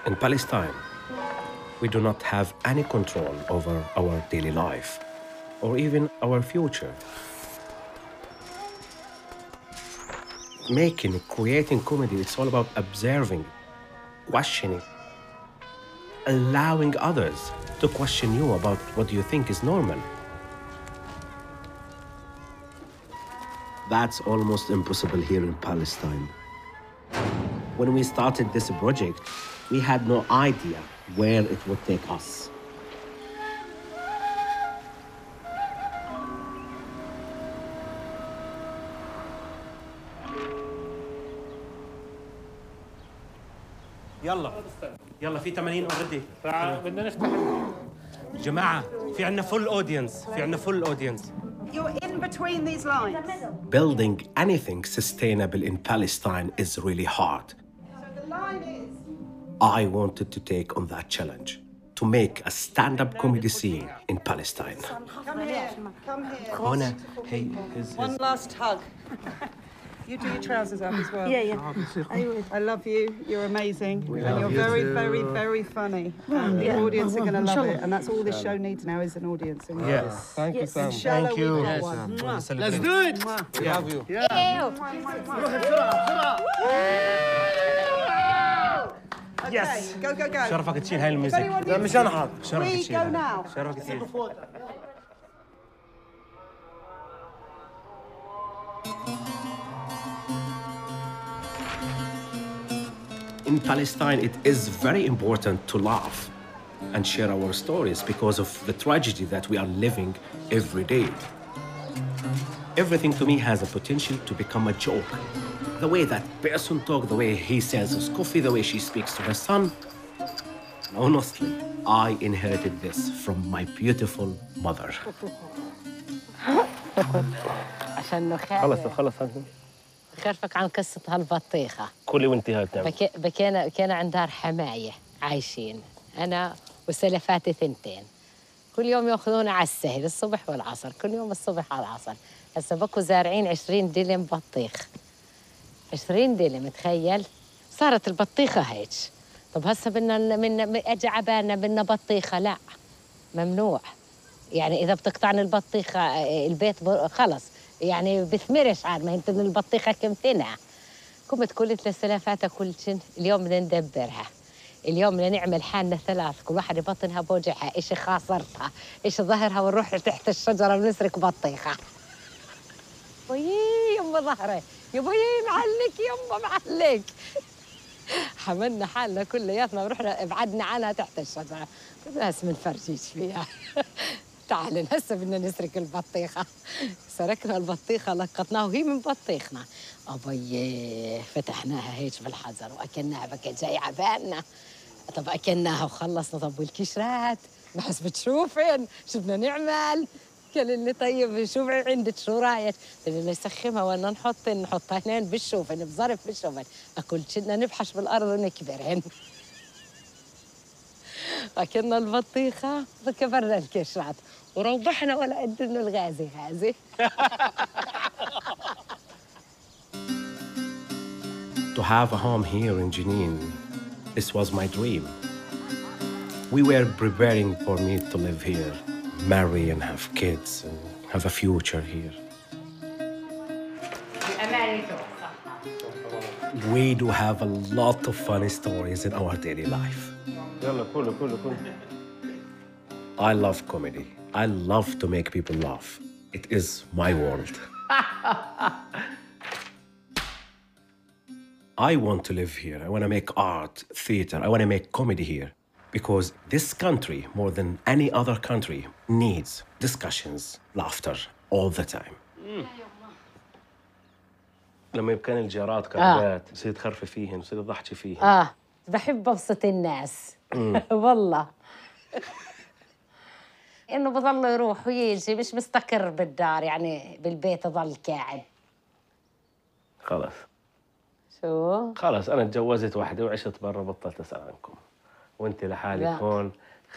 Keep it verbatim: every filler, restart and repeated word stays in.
In Palestine, we do not have any control over our daily life or even our future. Making, creating comedy, it's all about observing, questioning, allowing others to question you about what you think is normal. That's almost impossible here in Palestine. When we started this project, we had no idea where it would take us. يلا يلا في ثمانين اوريدي. بدنا نفتح جماعة في عنا full audience في عنا full audience. You're in between these lines. Building anything sustainable in Palestine is really hard. So the line is... I wanted to take on that challenge, to make a stand-up comedy scene in Palestine. Come here, come here. Hona, hey, his, his. One last hug. You do your trousers up as well. Yeah, yeah. I love you. You're amazing. And you're very, very, very funny. And the Yeah. audience are going to love it. And that's all this show needs now is an audience. And Yes. Thank you, Sam. Inshallah, Thank you. we've got Yes, one. Mwah. Let's do it. We have you. Okay, go, go, go. شرفك تشيل هاي If الميوزك. anyone لا needs مش انا حاط. شرفك we تشيل. go now. شرفك تشيل. In Palestine, it is very important to laugh and share our stories because of the tragedy that we are living every day. Everything to me has a potential to become a joke. The way that person talks, the way he sells his coffee, the way she speaks to her son. Honestly, I inherited this from my beautiful mother. عشان خلص نخاف خلص خرفك عن قصة هالبطيخة. كلي وانت هاي بتعمل. بك... بكينا كان عندها حماية عايشين أنا وسلفاتي ثنتين. كل يوم ياخذونا على السهل الصبح والعصر، كل يوم الصبح على العصر. هسه بكوا زارعين عشرين دلم بطيخ. عشرين دلم تخيل؟ صارت البطيخة هيك. طب هسه بدنا من اجى عبالنا بدنا بطيخة، لا ممنوع. يعني إذا بتقطعن البطيخة البيت خلص يعني بثمرش عاد ما انت البطيخة كم تنع. قمت قلت لسلافاتها كل شيء اليوم بدنا ندبرها. اليوم بدنا نعمل حالنا ثلاث، كل واحدة بطنها بوجعها، إيش خاصرتها، إيش ظهرها، ونروح تحت الشجرة ونسرق بطيخة. ويي يما ظهري، يبا يي معلك يما معلك. حملنا حالنا كلياتنا ورحنا ابعدنا عنها تحت الشجرة. بس منفرجيش فيها. تعالي هسه بدنا نسرق البطيخة. سرقنا البطيخة لقطناها وهي من بطيخنا. أبي فتحناها هيك بالحجر وأكلناها بكى جاي عبالنا. طب أكلناها وخلصنا. طب والكشرات بس بتشوفن شو بدنا نعمل؟ قال لي طيب شو عندك شو رايك؟ قلت له نسخمها ولا نحط نحطها هنين بالشوفن بظرف بالشوفن. أقول بدنا نبحش بالأرض ونكبرهن. أكلنا البطيخة وكبرنا الكشرات وروحنا ولا قد إنه الغازي غازي. To have a home here in Jenin, this was my dream. We were preparing for me to live here, marry and have kids and have a future here. We do have a lot of funny stories in our daily life. يلا كله كله كله. I love comedy. I love to make people laugh. It is my world. I want to live here. I want to make art, theater. I want to make comedy here. Because this country, more than any other country, needs discussions, laughter all the time. لما يبكان الجارات كعبات بصير تخرفي فيهن بصير تضحكي فيهن. آه بحب أبسط الناس. والله. إنه بضل يروح ويجي مش مستقر بالدار يعني بالبيت ضل قاعد. خلاص. شو؟ خلاص أنا تجوزت واحدة وعشت برا بطلت أسأل عنكم. وأنت لحالك لا. هون